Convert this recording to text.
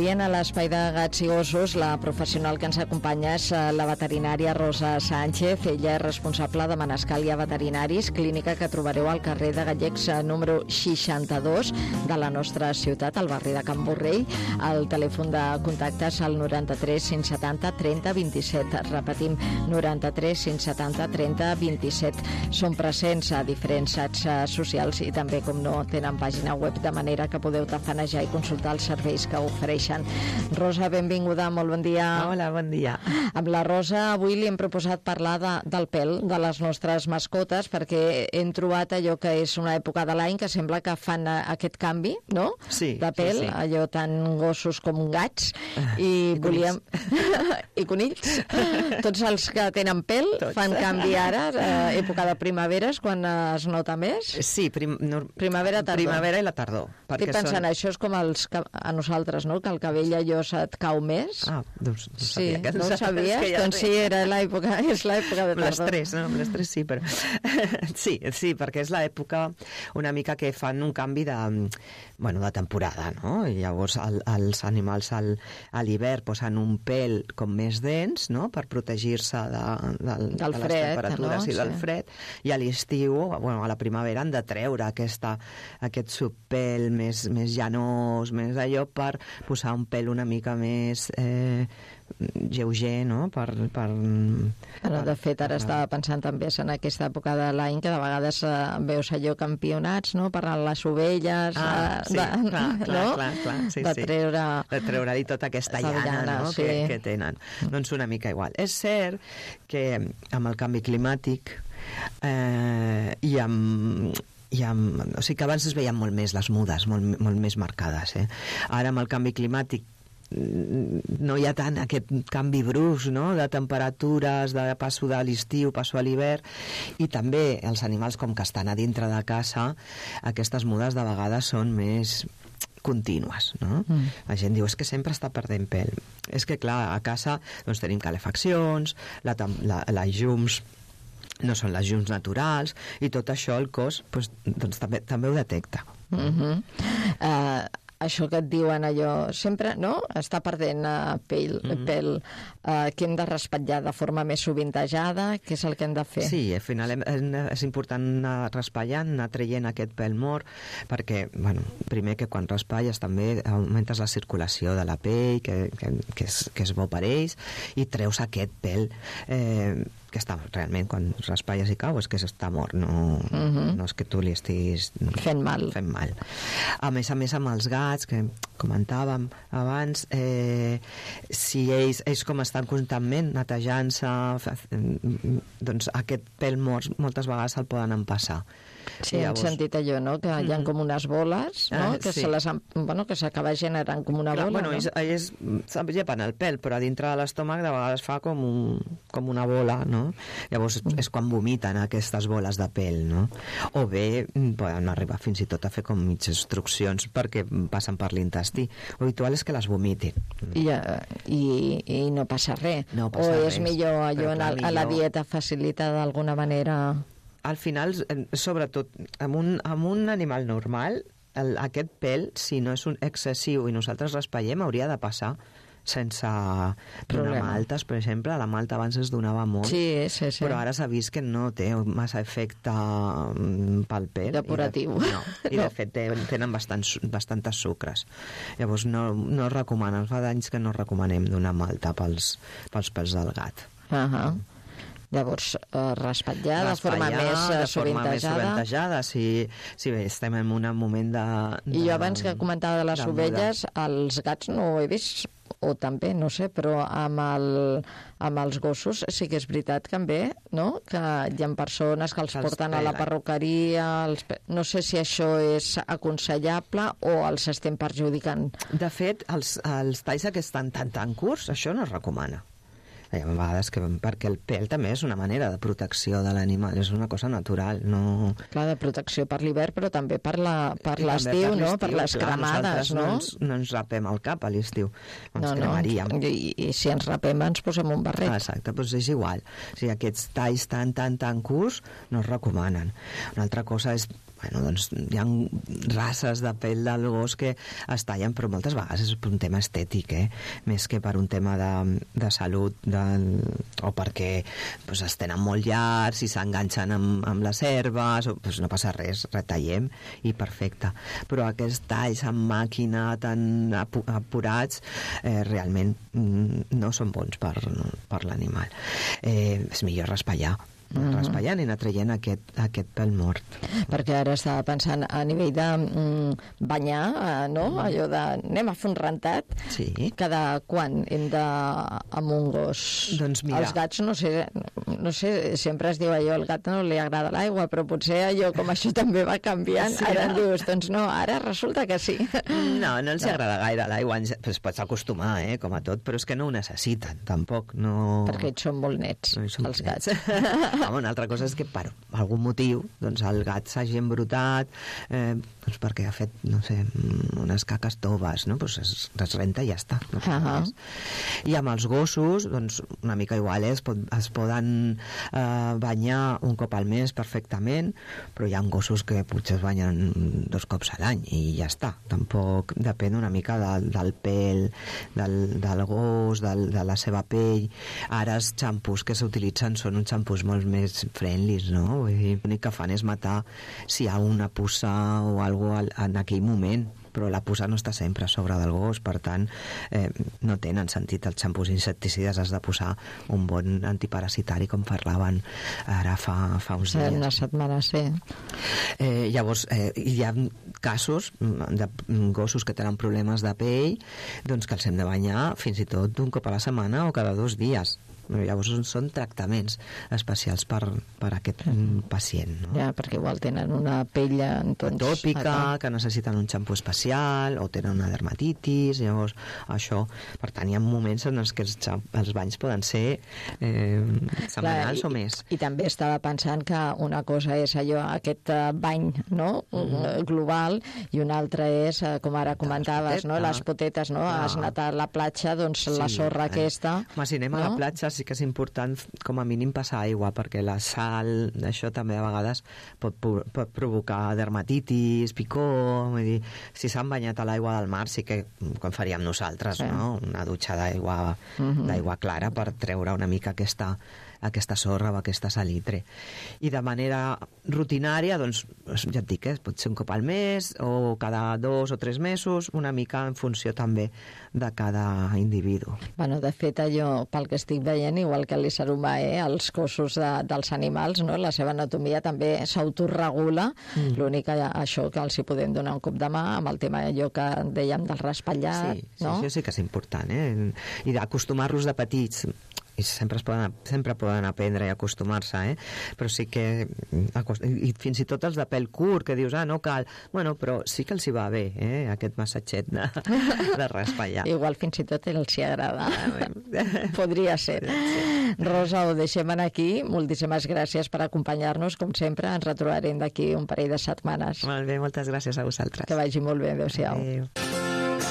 a l'Espai de Gats i Gossos, la professional que ens acompanya és la veterinària Rosa Sánchez. Ella és responsable de Manescàlia Veterinaris, clínica que trobareu al carrer de Gallecs número 62 de la nostra ciutat, al barri de Can Borrell. El telèfon de contacte és el 93 570 30 27. Repetim, 93 570 30 27. Són presents a diferents xats socials i també, com no, tenen pàgina web, de manera que podeu tafanejar i consultar els serveis que ofereixen. Rosa, benvinguda, molt bon dia. Hola, bon dia. Amb la Rosa avui li hem proposat parlar del pèl de les nostres mascotes, perquè hem trobat allò que és una època de l'any que sembla que fan aquest canvi, no? Sí, de pèl, sí. allò tant gossos com gats, i volíem... I conills. Tots els que tenen pèl fan canvi ara, època de primavera és quan es nota més? Sí, primavera, tardor. Primavera i la tardor. Estic pensant, això és com a nosaltres, no? Que el cabell allò se't cau més. Ah, doncs no sabia. Sí, no ho sabies? Ja doncs sí, és l'època de tardor. Les tres, no? Les tres sí, però... sí, perquè és l'època una mica que fan un canvi de temporada, no? I llavors els animals a l'hivern posen un pèl com més dens, no?, per protegir-se de les temperatures, no? I del fred, i a l'estiu, a la primavera, han de treure aquest subpèl més llanós, més allò, per posar un pèl una mica més lleuger, no? De fet, ara estava pensant també en aquesta època de l'any que de vegades veus allò campionats, no?, per les ovelles, de treure-li tota aquesta llana, no?, que tenen. Doncs una mica igual. És cert que amb el canvi climàtic o sigui que abans es veien molt més les mudes, molt més marcades. Ara amb el canvi climàtic no hi ha tant aquest canvi brusc, no?, de temperatures, de passo de l'estiu, passo a l'hivern, i també els animals, com que estan a dintre de casa, aquestes mudes de vegades són més contínues, no? La gent diu, és que sempre està perdent pèl. És que, clar, a casa doncs tenim calefaccions, les llums no són les llums naturals, i tot això el cos doncs, també ho detecta. Això que et diuen allò, sempre, no?, està perdent pèl, que hem de raspallar de forma més sovintejada, què és el que hem de fer? Sí, al final és important anar raspallant, anar traient aquest pèl mort, perquè, primer que quan raspalles també augmentes la circulació de la pell, que és bo per ells, i treus aquest pèl que està realment, quan raspalles i cau, és que està mort, no és que tu li estiguis fent mal. A més, amb els gats, que comentàvem abans, si ells com estan constantment netejant-se, doncs aquest pèl mort moltes vegades el poden empassar. Sí, hem sentit allò, no?, que hi ha com unes boles, no?, que s'acaba generant com una bola, no? Ells llepen el pèl, però a dintre de l'estómac de vegades fa com una bola, no? Llavors és quan vomiten aquestes boles de pèl, no? O bé poden arribar fins i tot a fer com mitges obstruccions perquè passen per l'intestí. L'habitual és que les vomitin. I no passa res. O és millor allò a la dieta facilita d'alguna manera... Al final, sobretot, amb un animal normal, aquest pèl, si no és un excessiu i nosaltres raspallem, hauria de passar sense donar maltes, per exemple. La malta abans es donava molt, sí. Però ara s'ha vist que no té massa efecte pel pèl. Depuratiu. I de fet tenen bastantes sucres. Llavors no recomanen, fa d'anys que no recomanem donar malta pels pèls del gat. Llavors, raspallar de forma més sovintejada, si bé estem en un moment de... I jo abans que comentava de les ovelles, els gats no ho he vist, o també, no sé, però amb els gossos sí que és veritat també, no?, que hi ha persones que els porten a la perruqueria, no sé si això és aconsellable o els estem perjudicant. De fet, els talls que estan tan curts, això no es recomana. Hi ha vegades perquè el pèl també és una manera de protecció de l'animal, és una cosa natural, no... Clar, de protecció per l'hivern, però també per l'estiu, no?, per les cremades, no? No ens rapem el cap a l'estiu, ens cremaríem. I si ens rapem ens posem un barret. Exacte, doncs és igual. O sigui, aquests talls tan curts no es recomanen. Una altra cosa és bueno, doncs hi ha races de pell del gos que es tallen, però moltes vegades és per un tema estètic, més que per un tema de salut, o perquè pues, es tenen molt llargs i s'enganxen amb les herbes, pues, no passa res, retallem i perfecte. Però aquests talls amb màquina tan apurats realment no són bons per l'animal. És millor raspallar raspallant i anar traient aquest pèl mort. Perquè ara estava pensant a nivell de banyar, no? Allò de anem a fer un rentat. Sí. Cada quan hem de amb un gos? Doncs mira. Els gats, no sé, sempre es diu allò, al gat no li agrada l'aigua, però potser allò, com això també va canviant, sí, ara dius, doncs no, ara resulta que sí. No els agrada gaire l'aigua, es pots acostumar, com a tot, però és que no ho necessiten, tampoc. No... Perquè ells són molt nets, els gats. Home, una altra cosa és que per algun motiu doncs el gat s'hagi embrutat doncs perquè ha fet, no sé, unes caques toves, no? Pues es renta i ja està. No I amb els gossos, doncs una mica igual, es poden banyar un cop al mes perfectament, però hi ha gossos que potser es banyen 2 cops a l'any i ja està. Tampoc depèn una mica del pèl del gos, de la seva pell. Ara els xampús que s'utilitzen són uns xampús molt més friendlies, no? Vull dir, l'únic que fan és matar si hi ha una puça o alguna cosa en aquell moment, però la puça no està sempre a sobre del gos, per tant no tenen sentit els xampús insecticides, has de posar un bon antiparasitari com parlaven ara fa uns dies. Una setmana, sí. Llavors hi ha casos de gossos que tenen problemes de pell, doncs que els hem de banyar fins i tot un cop a la setmana o cada 2 dies. Llavors són tractaments especials per aquest pacient, no? Ja, perquè igual tenen una pell atòpica, que necessiten un xampú especial o tenen una dermatitis, llavors això, per tant hi ha moments en els que els banys poden ser setmanals o més. I també estava pensant que una cosa és allò, aquest bany, no? Global, i una altra és, com ara comentaves, les potetes, no? Has anat a la platja, doncs la sorra aquesta... Home, si anem a la platja sí que és important com a mínim passar aigua, perquè la sal, això també a vegades pot provocar dermatitis, picor, vull dir, si s'han banyat a l'aigua del mar sí que, com faríem nosaltres, no? Una dutxa d'aigua clara per treure una mica aquesta sorra o aquesta salitre. I de manera rutinària, doncs, ja et dic, pot ser un cop al mes o cada 2 o 3 mesos, una mica en funció també de cada individu. Bueno, de fet, allò, pel que estic veient, igual que l'ésser humà, els cossos dels animals, no? La seva anatomia també s'autoregula, l'únic que això que els hi podem donar un cop de mà amb el tema allò que dèiem del raspallat, no? Sí, això sí que és important, i d'acostumar-los de petits. I sempre poden aprendre i acostumar-se, però sí que i fins i tot els de pèl curt, que dius, no cal, bueno, però sí que els hi va bé, aquest massatget de raspallar. Igual fins i tot els hi agrada. Podria ser. Rosa, ho deixem aquí. Moltíssimes gràcies per acompanyar-nos, com sempre. Ens retrobarem d'aquí un parell de setmanes. Molt bé, moltes gràcies a vosaltres. Que vagi molt bé, adéu-siau. Adéu.